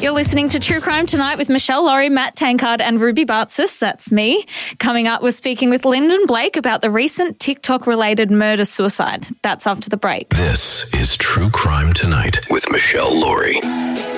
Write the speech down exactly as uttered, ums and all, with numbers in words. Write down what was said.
You're listening to True Crime Tonight with Michelle Laurie, Matt Tankard and Ruby Bartzus. That's me. Coming up, we're speaking with Lyndon Blake about the recent TikTok-related murder-suicide. That's after the break. This is True Crime Tonight with Michelle Laurie.